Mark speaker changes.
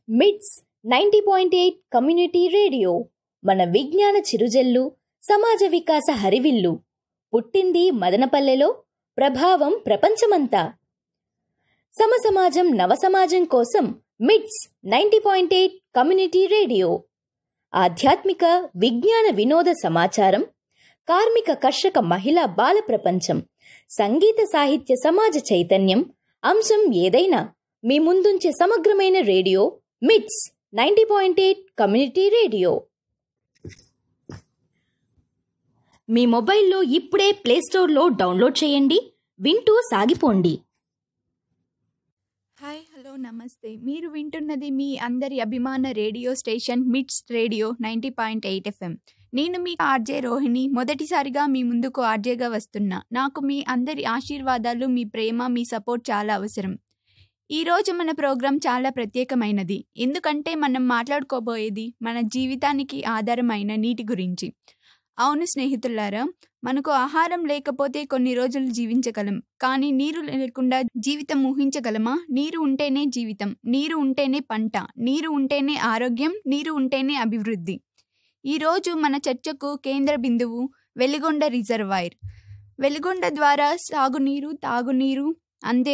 Speaker 1: మిట్స్ 90.8 community radio మన విజ్ఞాన చిరుజల్లు సమాజ వికాస హరివిల్లు పుట్టింది మదనపల్లెలో ప్రభావం ప్రపంచమంతా సమసమాజం నవసమాజం కోసం మిట్స్ 90.8 కమ్యూనిటీ రేడియో ఆధ్యాత్మిక విజ్ఞాన వినోద సమాచారం కార్మిక కర్షక మహిళా బాల ప్రపంచం సంగీత సాహిత్య సమాజ చైతన్యం అంశం ఏదైనా మీ ముందుంచే సమగ్రమైన రేడియో మిట్స్ 90.8 కమ్యూనిటీ రేడియో. మీ మొబైల్లో ఇప్పుడే ప్లేస్టోర్లో డౌన్లోడ్ చేయండి, వింటూ సాగిపోండి.
Speaker 2: హాయ్ హలో నమస్తే. మీరు వింటున్నది మీ అందరి అభిమాన రేడియో స్టేషన్ మిట్స్ రేడియో 90.8 FM. నేను మీ ఆర్జే రోహిణి. మొదటిసారిగా మీ ముందుకు ఆర్జేగా వస్తున్నా. నాకు మీ అందరి ఆశీర్వాదాలు, మీ ప్రేమ, మీ సపోర్ట్ చాలా అవసరం. ఈరోజు మన ప్రోగ్రాం చాలా ప్రత్యేకమైనది. ఎందుకంటే మనం మాట్లాడుకోబోయేది మన జీవితానికి ఆధారమైన నీటి గురించి. అవును స్నేహితులారా, మనకు ఆహారం లేకపోతే కొన్ని రోజులు జీవించగలం, కానీ నీరు లేకుండా జీవితం ఊహించగలమా? నీరు ఉంటేనే జీవితం, నీరు ఉంటేనే పంట, నీరు ఉంటేనే ఆరోగ్యం, నీరు ఉంటేనే అభివృద్ధి. ఈరోజు మన చర్చకు కేంద్ర బిందువు వెలిగొండ రిజర్వాయర్. వెలిగొండ ద్వారా సాగునీరు, తాగునీరు అందే